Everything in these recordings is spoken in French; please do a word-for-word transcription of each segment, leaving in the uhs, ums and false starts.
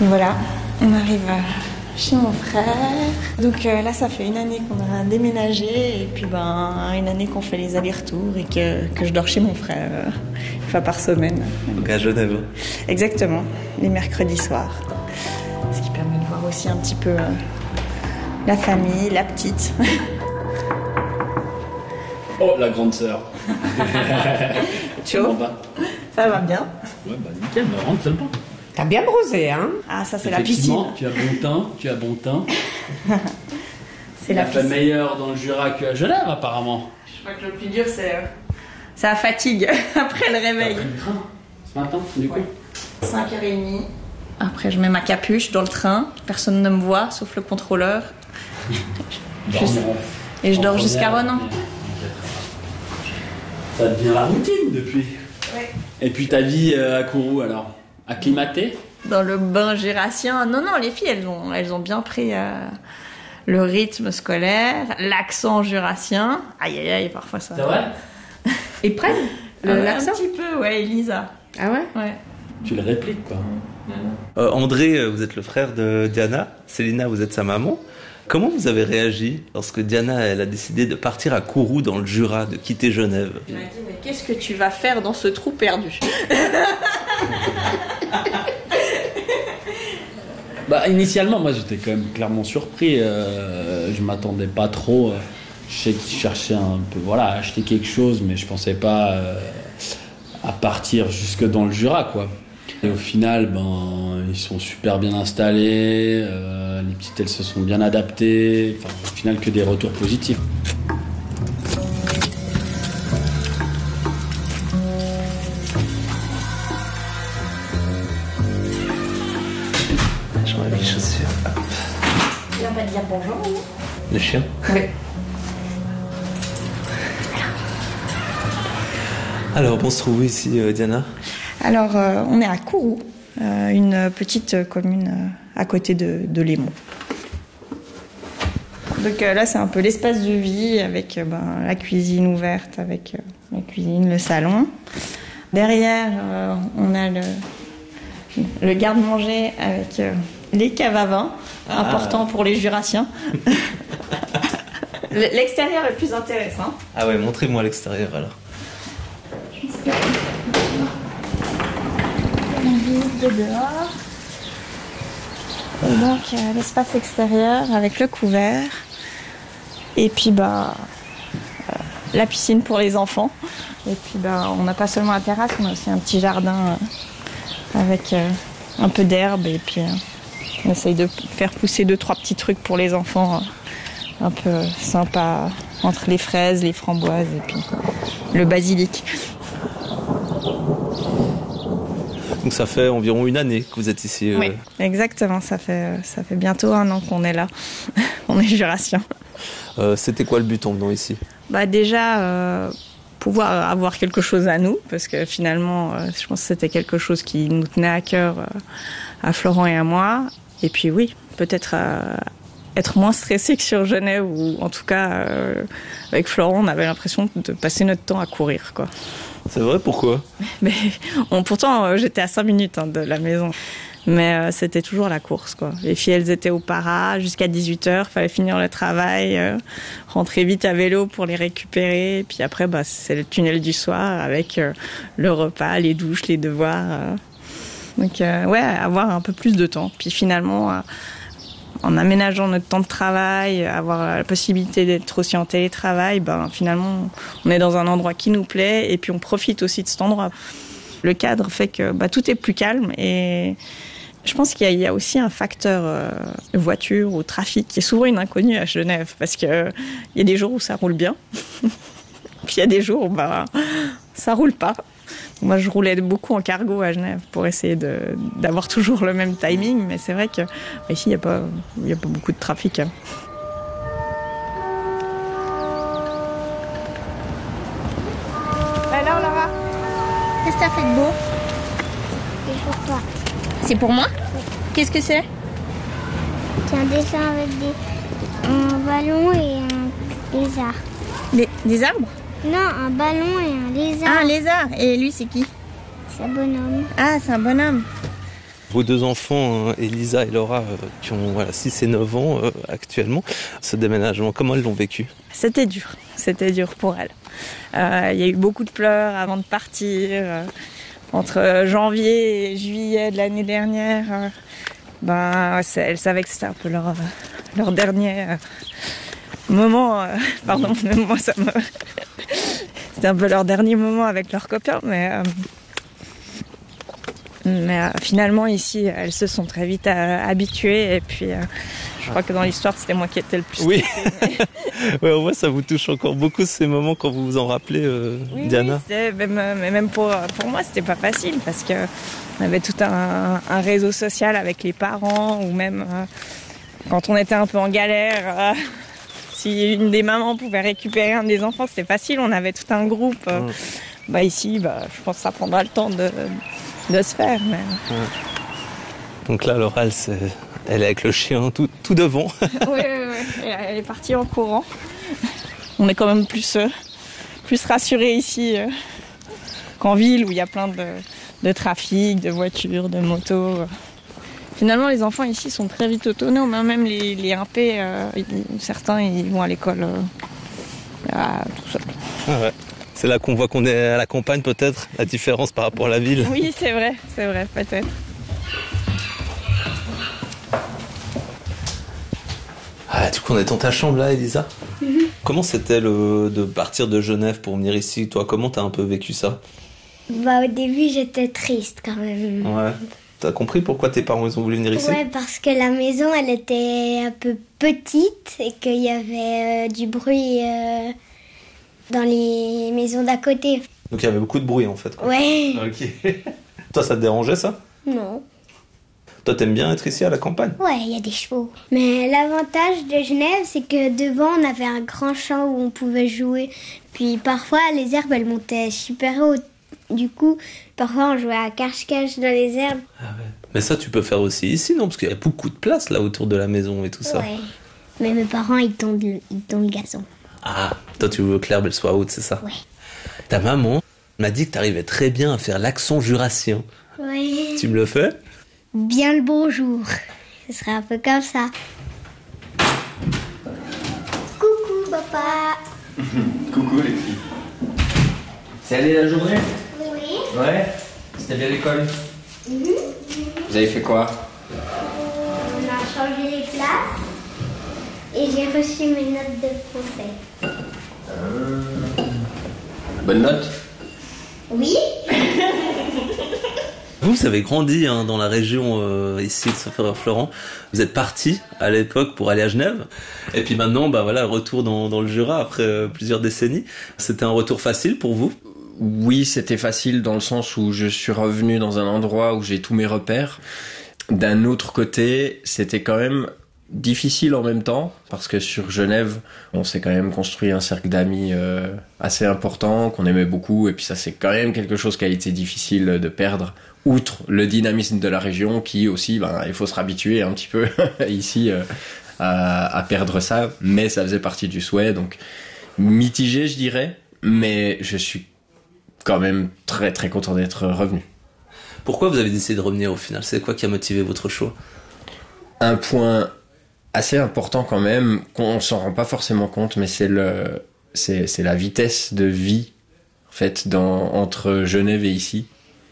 Voilà, on arrive chez mon frère. Donc euh, là, ça fait une année qu'on a déménagé et puis ben une année qu'on fait les allers-retours et que, que je dors chez mon frère euh, une fois par semaine. Donc à Genève. Exactement, les mercredis soirs. Ce qui permet de voir aussi un petit peu euh, la famille, la petite. Oh, la grande sœur. Ciao. Ça va bien? Ouais, bah nickel, bah, rentre seulement. T'as bien brosé, hein? Ah, ça c'est la piscine. Tu as bon teint, tu as bon teint. C'est la fait piscine. meilleur dans le Jura qu'à Genève, apparemment. Je crois que le plus dur, c'est, euh, c'est la fatigue après le réveil. T'as pris le train ce matin, du coup. cinq heures trente. Après, je mets ma capuche dans le train. Personne ne me voit, sauf le contrôleur. Je- Et je dors jusqu'à Renan. Ça devient la routine depuis. Ouais. Et puis ta vie euh, à Kourou, alors? Acclimatée? Dans le bain jurassien. Non, non, les filles, elles ont, elles ont bien pris euh, le rythme scolaire, l'accent jurassien. Aïe, aïe, aïe, parfois ça. C'est vrai? Ils prennent le- Euh, l'accent? Un petit peu, ouais, Elisa. Ah ouais? Ouais. Tu le répliques, quoi. Euh, André, euh, vous êtes le frère de Diana. Célina, vous êtes sa maman. Comment vous avez réagi lorsque Diana, elle a décidé de partir à Kourou dans le Jura, de quitter Genève? Je m'ai dit, mais qu'est-ce que tu vas faire dans ce trou perdu? Bah, initialement, moi, j'étais quand même clairement surpris. Euh, je m'attendais pas trop. euh, Je sais qu'ils cherchaient un peu, voilà, à acheter quelque chose, mais je pensais pas euh, à partir jusque dans le Jura, quoi. Et au final, ben, ils sont super bien installés. euh, les petites, elles se sont bien adaptées. Enfin, au final, que des retours positifs. Je remets mes chaussures. Hop. Tu viens pas te dire bonjour? Le chien. Oui. Alors, on se trouve où ici, euh, Diana? Alors, euh, on est à Kourou, euh, une petite commune euh, à côté de, de Lémont. Donc euh, là, c'est un peu l'espace de vie avec euh, ben, la cuisine ouverte, avec euh, la cuisine, le salon. Derrière, euh, on a le, le garde-manger avec euh, les caves à vin, Ah. important pour les Jurassiens. L'extérieur est plus intéressant. Ah ouais, montrez-moi l'extérieur alors. La vue de dehors. Et donc euh, l'espace extérieur avec le couvert. Et puis bah, euh, la piscine pour les enfants. Et puis bah, on n'a pas seulement la terrasse, on a aussi un petit jardin euh, avec euh, un peu d'herbe. Et puis euh, on essaye de faire pousser deux, trois petits trucs pour les enfants. Euh, un peu sympa entre les fraises, les framboises et puis le basilic. Donc ça fait environ une année que vous êtes ici. euh, Oui, exactement. Ça fait, ça fait bientôt un an qu'on est là. On est jurassiens. euh, C'était quoi le but en venant ici? Bah déjà, euh, pouvoir avoir quelque chose à nous, parce que finalement, euh, je pense que c'était quelque chose qui nous tenait à cœur, euh, à Florent et à moi. Et puis oui, peut-être euh, être moins stressé que sur Genève, ou en tout cas, euh, avec Florent, on avait l'impression de passer notre temps à courir, quoi. C'est vrai, pourquoi? Mais on, pourtant, euh, j'étais à cinq minutes hein, de la maison. Mais euh, c'était toujours la course, quoi. Les filles, elles étaient au para jusqu'à dix-huit heures. Fallait finir le travail, euh, rentrer vite à vélo pour les récupérer. Et puis après, bah, c'est le tunnel du soir avec euh, le repas, les douches, les devoirs. Euh. Donc, euh, ouais, avoir un peu plus de temps. Puis finalement, euh, en aménageant notre temps de travail, avoir la possibilité d'être aussi en télétravail, ben, finalement, on est dans un endroit qui nous plaît et puis on profite aussi de cet endroit. Le cadre fait que bah, tout est plus calme et je pense qu'il y a, il y a aussi un facteur euh, voiture ou trafic qui est souvent une inconnue à Genève parce qu'il euh, y a des jours où ça roule bien, puis il y a des jours où bah, ça roule pas. Moi, je roulais beaucoup en cargo à Genève pour essayer de, d'avoir toujours le même timing, mais c'est vrai que bah, ici, il n'y a pas, il y a pas beaucoup de trafic. Hein. Alors, Laura, qu'est-ce que tu as fait de beau? C'est pour toi. C'est pour moi? Qu'est-ce que c'est? C'est un dessin avec des, un ballon et un lézard. Des, des arbres? Non, un ballon et un lézard. Ah, un lézard. Et lui, c'est qui? C'est un bonhomme. Ah, c'est un bonhomme. Vos deux enfants, hein, Elisa et Laura, euh, qui ont voilà, six et neuf ans euh, actuellement, ce déménagement, comment elles l'ont vécu? C'était dur, c'était dur pour elles. Euh, il y a eu beaucoup de pleurs avant de partir. Euh, entre janvier et juillet de l'année dernière, euh, ben, elles savaient que c'était un peu leur, leur dernier euh, moment. Euh, pardon, même moi, ça me... c'était un peu leur dernier moment avec leurs copains, mais... Euh, Mais euh, finalement, ici, elles se sont très vite euh, habituées. Et puis, euh, je crois que dans l'histoire, c'était moi qui étais le plus Oui. stressée, mais... Ouais, au moins, ça vous touche encore beaucoup ces moments quand vous vous en rappelez, euh, oui, Diana. Oui, c'est, même, mais même pour, pour moi, c'était pas facile parce que on avait tout un, un réseau social avec les parents ou même euh, quand on était un peu en galère. Euh, si une des mamans pouvait récupérer un des enfants, c'était facile. On avait tout un groupe. Euh, mmh. Bah ici, bah, je pense que ça prendra le temps de... de se faire. Mais... Ouais. Donc là, Laura, elle, elle est avec le chien tout, tout devant. Oui, oui, oui. Elle est partie en courant. On est quand même plus, euh, plus rassurés ici euh, qu'en ville où il y a plein de, de trafic, de voitures, de motos. Finalement, les enfants ici sont très vite autonomes. Même les, les un P, euh, certains ils vont à l'école euh, là, tout seuls. Ah ouais. C'est là qu'on voit qu'on est à la campagne peut-être, la différence par rapport à la ville. Oui, c'est vrai, c'est vrai, peut-être. Ah, du coup, on est dans ta chambre là, Elisa. Mm-hmm. Comment c'était le, de partir de Genève pour venir ici? Toi, comment t'as un peu vécu ça? Bah, au début, j'étais triste quand même. Ouais. T'as compris pourquoi tes parents ils ont voulu venir ici? Ouais, parce que la maison, elle était un peu petite et qu'il y avait euh, du bruit... Euh... dans les maisons d'à côté. Donc il y avait beaucoup de bruit en fait, quoi. Ouais. Ok. Toi, ça te dérangeait ça? Non. Toi, t'aimes bien être ici à la campagne? Ouais, il y a des chevaux. Mais l'avantage de Genève, c'est que devant, on avait un grand champ où on pouvait jouer. Puis parfois, les herbes, elles montaient super haut. Du coup, parfois, on jouait à cache-cache dans les herbes. Ah ouais. Mais ça, tu peux faire aussi ici, non? Parce qu'il y a beaucoup de place là autour de la maison et tout ça. Ouais. Mais mes parents, ils tondent le, ils tondent le gazon. Ah, toi tu veux que l'herbe elle soit haute, c'est ça? Ouais. Ta maman m'a dit que t'arrivais très bien à faire l'accent jurassien. Ouais. Tu me le fais? Bien le bonjour. Ce serait un peu comme ça. Coucou papa. Coucou les filles. C'est allé la journée? Oui. Ouais. C'était bien l'école? Mmh. Vous avez fait quoi? On a changé les places. Et j'ai reçu mes notes de français. Euh... Bonne note? Oui. Vous, vous avez grandi hein, dans la région euh, ici de Saint-Florent. Vous êtes parti à l'époque pour aller à Genève. Et puis maintenant, bah voilà, retour dans, dans le Jura après euh, plusieurs décennies. C'était un retour facile pour vous? Oui, c'était facile dans le sens où je suis revenu dans un endroit où j'ai tous mes repères. D'un autre côté, c'était quand même difficile en même temps, parce que sur Genève, on s'est quand même construit un cercle d'amis euh, assez important, qu'on aimait beaucoup, et puis ça c'est quand même quelque chose qui a été difficile de perdre, outre le dynamisme de la région, qui aussi, ben, il faut se réhabituer un petit peu ici euh, à, à perdre ça, mais ça faisait partie du souhait, donc mitigé je dirais, mais je suis quand même très très content d'être revenu. Pourquoi vous avez décidé de revenir au final? C'est quoi qui a motivé votre choix? Un point assez important quand même, qu'on s'en rend pas forcément compte, mais c'est le, c'est, c'est la vitesse de vie, en fait, dans, entre Genève et ici.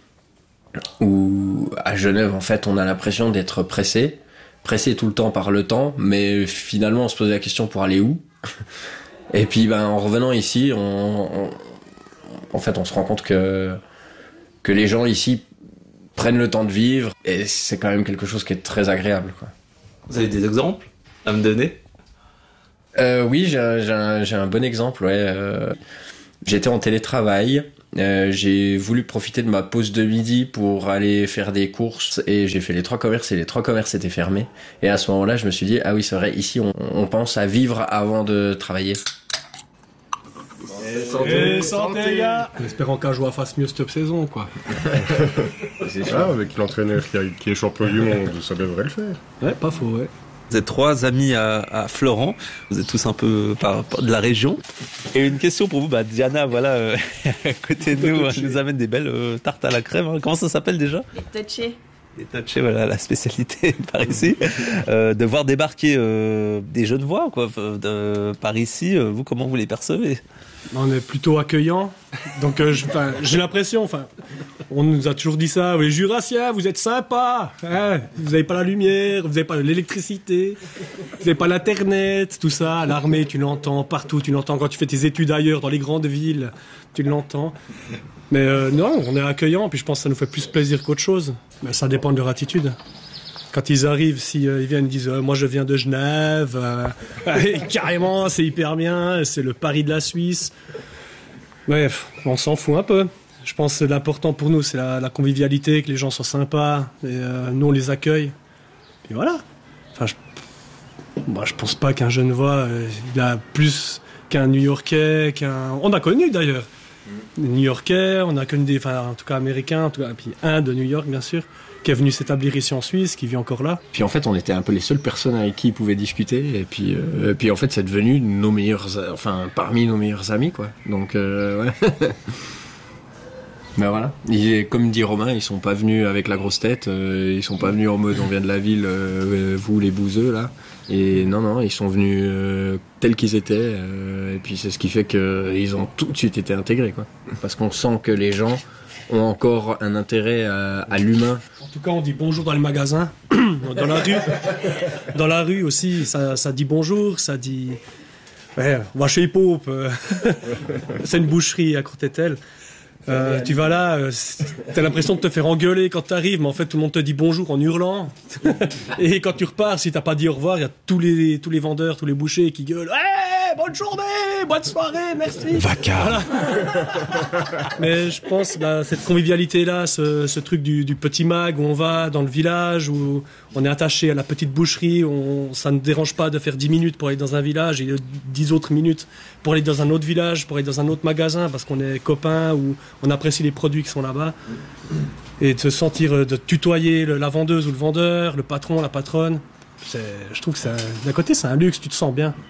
Où, à Genève, en fait, on a l'impression d'être pressé, pressé tout le temps par le temps, mais finalement, on se pose la question pour aller où? Et puis, ben, en revenant ici, on, on, en fait, on se rend compte que, que les gens ici prennent le temps de vivre, et c'est quand même quelque chose qui est très agréable, quoi. Vous avez des exemples à me donner? euh, Oui, j'ai un, j'ai, un, j'ai un bon exemple. Ouais. Euh, j'étais en télétravail. Euh, j'ai voulu profiter de ma pause de midi pour aller faire des courses et j'ai fait les trois commerces et les trois commerces étaient fermés. Et à ce moment-là, je me suis dit, ah oui, c'est vrai, ici, on, on pense à vivre avant de travailler. Et santé, et santé, les gars. En espérant qu'Ajoie fasse mieux cette saison, quoi. C'est ça, avec l'entraîneur qui, a, qui est champion du monde, ça devrait le faire. Ouais, pas faux, ouais. Vous êtes trois amis à, à Florent, vous êtes tous un peu par, par de la région. Et une question pour vous, bah Diana, voilà, euh, à côté de nous, elle nous amène des belles euh, tartes à la crème. Hein. Comment ça s'appelle déjà? Les touchés. et touché voilà la spécialité par ici, euh, de voir débarquer euh, des Genevois quoi, de, par ici. Euh, vous, comment vous les percevez? On est plutôt accueillant. Donc euh, je, j'ai l'impression, enfin, on nous a toujours dit ça, les Jurassiens, vous êtes sympas, hein, vous n'avez pas la lumière, vous n'avez pas l'électricité, vous n'avez pas l'internet, tout ça. L'armée, tu l'entends partout, tu l'entends quand tu fais tes études ailleurs, dans les grandes villes, tu l'entends. Mais euh, non, on est accueillant, puis je pense que ça nous fait plus plaisir qu'autre chose. Mais ça dépend de leur attitude. Quand ils arrivent, si euh, ils viennent, ils disent euh, moi je viens de Genève, euh, carrément c'est hyper bien, c'est le Paris de la Suisse. Ouais, on s'en fout un peu. Je pense que l'important pour nous c'est la, la convivialité, que les gens soient sympas, et euh, nous on les accueille. Et voilà. Enfin, je, moi je pense pas qu'un Genevois euh, il a plus qu'un New-Yorkais, qu'un. On a connu d'ailleurs. New-Yorkais, on a connu des, enfin en tout cas américains, en tout cas, et puis un de New York bien sûr, qui est venu s'établir ici en Suisse, qui vit encore là. Puis en fait, on était un peu les seules personnes avec qui ils pouvaient discuter, et puis, euh, et puis en fait, c'est devenu nos meilleurs, enfin parmi nos meilleurs amis, quoi. Donc euh, ouais. Ben voilà. Et comme dit Romain, ils sont pas venus avec la grosse tête, euh, ils sont pas venus en mode on vient de la ville, euh, vous les bouseux là. Et non non, ils sont venus euh, tels qu'ils étaient, euh, et puis c'est ce qui fait que ils ont tout de suite été intégrés, quoi. Parce qu'on sent que les gens ont encore un intérêt à, à l'humain. En tout cas, on dit bonjour dans les magasins, dans la rue, dans la rue aussi, ça, ça dit bonjour, ça dit. Ouais, on va chez Hip-Hop, euh, c'est une boucherie à Courtétel. Euh, tu vas là, euh, t'as l'impression de te faire engueuler quand t'arrives, mais en fait tout le monde te dit bonjour en hurlant. Et quand tu repars, si t'as pas dit au revoir, il y a tous les tous les vendeurs, tous les bouchers qui gueulent. Hey, bonne journée, bonne soirée, merci. Vacarme. Voilà. Mais je pense là, cette convivialité là, ce, ce truc du, du petit mag où on va dans le village, où on est attaché à la petite boucherie, on, ça ne dérange pas de faire dix minutes pour aller dans un village et dix autres minutes pour aller dans un autre village, pour aller dans un autre magasin parce qu'on est copains ou on apprécie les produits qui sont là-bas. Et de se sentir, de tutoyer la vendeuse ou le vendeur, le patron, la patronne, c'est, je trouve que c'est, d'un côté c'est un luxe, tu te sens bien.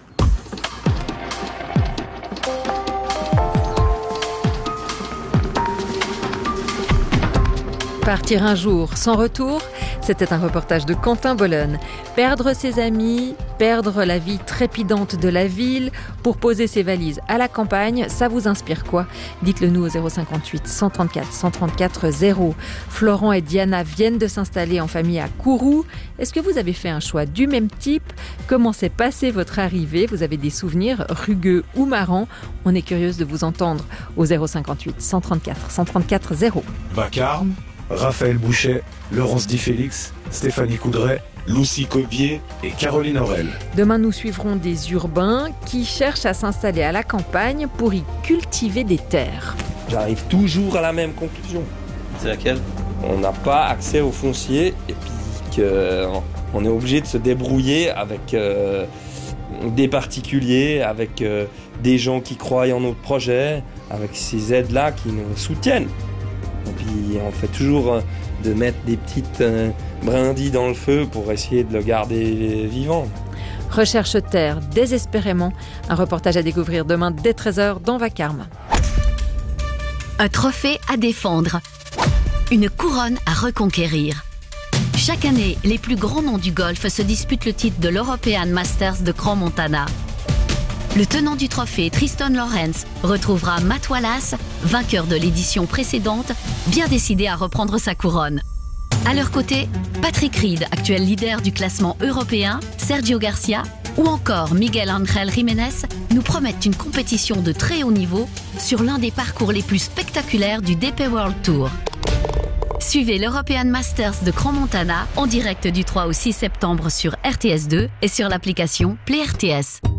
Partir un jour sans retour, c'était un reportage de Quentin Bolonne. Perdre ses amis, perdre la vie trépidante de la ville pour poser ses valises à la campagne, ça vous inspire quoi? Dites-le nous au zéro cinquante-huit cent trente-quatre cent trente-quatre zéro. Florent et Diana viennent de s'installer en famille à Kourou. Est-ce que vous avez fait un choix du même type? Comment s'est passée votre arrivée? Vous avez des souvenirs rugueux ou marrants? On est curieuse de vous entendre au zéro cinquante-huit cent trente-quatre cent trente-quatre zéro. Vacarme, Raphaël Bouchet, Laurence Di Félix, Stéphanie Coudray, Lucie Cobier et Caroline Aurel. Demain, nous suivrons des urbains qui cherchent à s'installer à la campagne pour y cultiver des terres. J'arrive toujours à la même conclusion. C'est laquelle? On n'a pas accès au foncier et puis qu'on est obligé de se débrouiller avec euh, des particuliers, avec euh, des gens qui croient en notre projet, avec ces aides-là qui nous soutiennent. Et puis on fait toujours de mettre des petites euh, brindilles dans le feu pour essayer de le garder vivant. Recherche terre désespérément. Un reportage à découvrir demain dès treize heures dans Vacarme. Un trophée à défendre. Une couronne à reconquérir. Chaque année, les plus grands noms du golf se disputent le titre de l'European Masters de Crans-Montana. Le tenant du trophée, Tristan Lawrence, retrouvera Matt Wallace, vainqueur de l'édition précédente, bien décidé à reprendre sa couronne. À leur côté, Patrick Reed, actuel leader du classement européen, Sergio Garcia ou encore Miguel Ángel Jiménez nous promettent une compétition de très haut niveau sur l'un des parcours les plus spectaculaires du D P World Tour. Suivez l'European Masters de Crans-Montana en direct du trois au six septembre sur R T S deux et sur l'application Play R T S.